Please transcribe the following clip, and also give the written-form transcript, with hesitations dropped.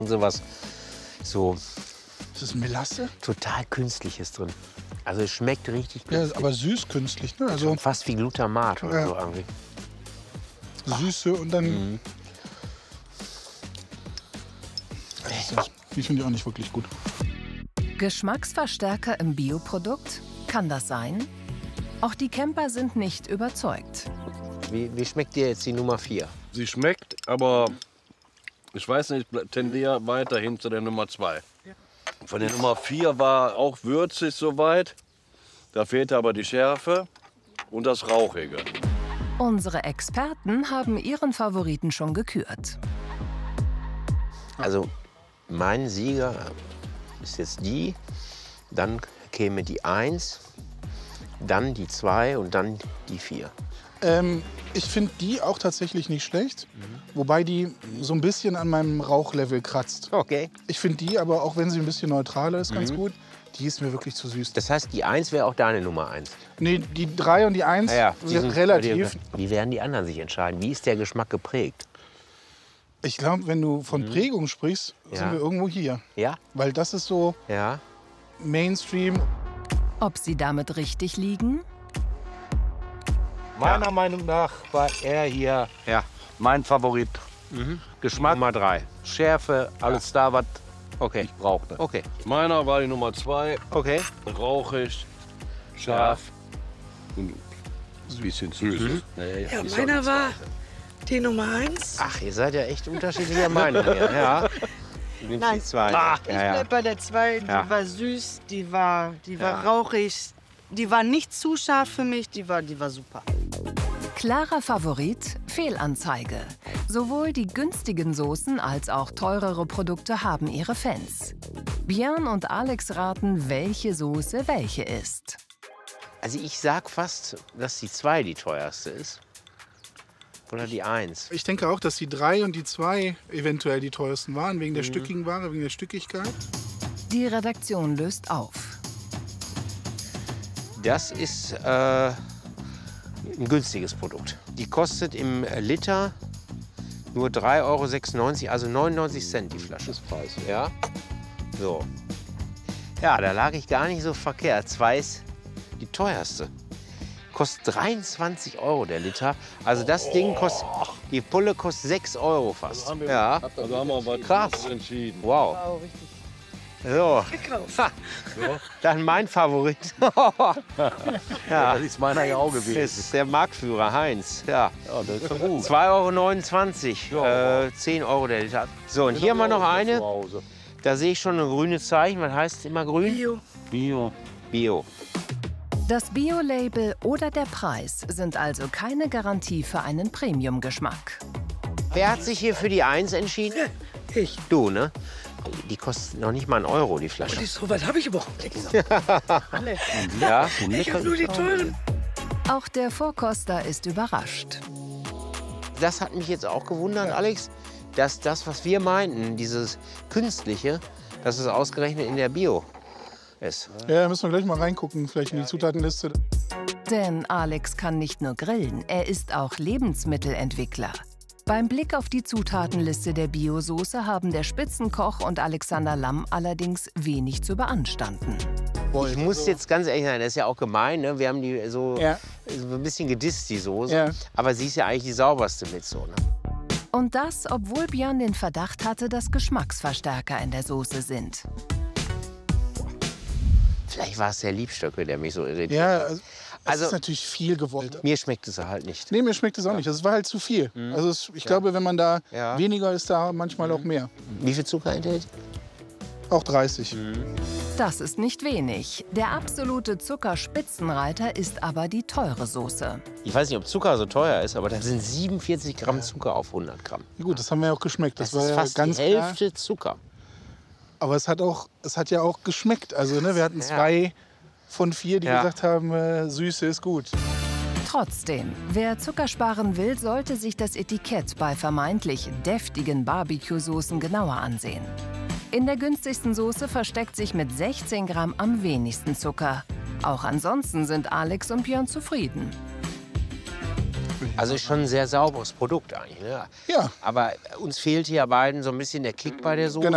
Sowas so Ist das Melasse? total Künstliches drin. Also es schmeckt richtig Ja, künstlich. aber süß künstlich, ne? Also Fast wie Glutamat oder Ja. so irgendwie. Süße und dann. Die finde ich auch nicht wirklich gut. Geschmacksverstärker im Bioprodukt? Kann das sein? Auch die Camper sind nicht überzeugt. Wie schmeckt dir jetzt die Nummer 4? Sie schmeckt, aber ich weiß nicht, ich tendiere weiterhin zu der Nummer 2. Von der Nummer 4 war auch würzig soweit. Da fehlte aber die Schärfe und das Rauchige. Unsere Experten haben ihren Favoriten schon gekürt. Also mein Sieger ist jetzt die, dann käme die 1, dann die 2 und dann die 4. Ich finde die auch tatsächlich nicht schlecht, wobei die so ein bisschen an meinem Rauchlevel kratzt. Okay. Ich finde die aber, auch wenn sie ein bisschen neutraler ist, ganz gut. Die ist mir wirklich zu süß. Das heißt, die 1 wäre auch deine Nummer 1. Nee, die 3 und die 1 die sind sind relativ. Wie werden die anderen sich entscheiden? Wie ist der Geschmack geprägt? Ich glaube, wenn du von Prägung sprichst, Ja. sind wir irgendwo hier. Ja? Weil das ist so Ja? Mainstream. Ob sie damit richtig liegen? Meiner Meinung nach war er hier Ja. mein Favorit. Geschmack, Nummer 3. Schärfe, alles da, was Okay. ich brauchte. Okay. Meiner war die Nummer 2, Okay. rauchig, scharf und ein bisschen süß. Ja, meiner war die Nummer 1. Ach, ihr seid ja echt unterschiedlicher Meinung hier. Ja. Du nimmst Nein. die 2. Ich bleib bei der 2. Die Ja. war süß, die war rauchig. Die war nicht zu scharf für mich, die war super. Klarer Favorit, Fehlanzeige. Sowohl die günstigen Soßen als auch teurere Produkte haben ihre Fans. Björn und Alex raten, welche Soße welche ist. Also ich sag fast, dass die 2 die teuerste ist. Oder die 1. Ich denke auch, dass die 3 und die 2 eventuell die teuersten waren, wegen der stückigen Ware, wegen der Stückigkeit. Die Redaktion löst auf. Das ist ein günstiges Produkt. Die kostet im Liter nur 3,96 €, also 99 Cent die Flasche. Das ist Preis. Ja. So. Ja, da lag ich gar nicht so verkehrt. 2 ist die teuerste. Kostet 23 € der Liter. Also das Ding kostet, die Pulle kostet 6 € fast. Ja. Also haben wir was Krass. entschieden. Wow. Wow, richtig. So. Ha. Dann mein Favorit. Ja. Das ist meiner ja auch gewesen. Das ist der Marktführer, Heinz. Ja. Ja, das ist doch gut. 2,29 €, 10 € der Liter. So, und hier haben wir noch eine. Zu Hause. Da sehe ich schon ein grünes Zeichen. Was heißt immer grün? Bio. Bio. Bio. Das Bio-Label oder der Preis sind also keine Garantie für einen Premium-Geschmack. Wer hat sich hier für die 1 entschieden? Ich. Du, ne? Die kostet noch nicht mal einen Euro, die Flasche. So weit habe ich überhaupt nicht. Alle. Ja? Ich habe nur die teuren. Auch der Vorkoster ist überrascht. Das hat mich jetzt auch gewundert, Alex, dass das, was wir meinten, dieses Künstliche, dass es ausgerechnet in der Bio ist. Ja, da müssen wir gleich mal reingucken, vielleicht in die Zutatenliste. Denn Alex kann nicht nur grillen, er ist auch Lebensmittelentwickler. Beim Blick auf die Zutatenliste der Bio-Soße haben der Spitzenkoch und Alexander Lamm allerdings wenig zu beanstanden. Ich muss jetzt ganz ehrlich sein, das ist ja auch gemein, ne? Wir haben die so, Ja. so ein bisschen gedisst, die Soße. Ja. Aber sie ist ja eigentlich die sauberste mit so, ne? Und das, obwohl Björn den Verdacht hatte, dass Geschmacksverstärker in der Soße sind. Vielleicht war es der Liebstöcke, der mich so irritiert Ja, hat. es Also- ist natürlich viel gewollt. Mir schmeckt es halt nicht. Nee, mir schmeckt es auch nicht. Das war halt zu viel. Also ich glaube, wenn man da Ja. weniger ist, da manchmal auch mehr. Wie viel Zucker enthält? Auch 30. Das ist nicht wenig. Der absolute Zuckerspitzenreiter ist aber die teure Soße. Ich weiß nicht, ob Zucker so teuer ist, aber da sind 47 Gramm Zucker auf 100 Gramm. Ja, gut, das haben wir ja auch geschmeckt. Das, Das war ist ja fast ganz die klar. Hälfte Zucker. Aber es hat ja auch geschmeckt. Also ne, wir hatten 2 von 4, die Ja. gesagt haben, Süße ist gut. Trotzdem, wer Zucker sparen will, sollte sich das Etikett bei vermeintlich deftigen Barbecue-Soßen genauer ansehen. In der günstigsten Soße versteckt sich mit 16 Gramm am wenigsten Zucker. Auch ansonsten sind Alex und Björn zufrieden. Also ist schon ein sehr sauberes Produkt eigentlich. Ne? Ja. Aber uns fehlt hier beiden so ein bisschen der Kick bei der Soße. Genau.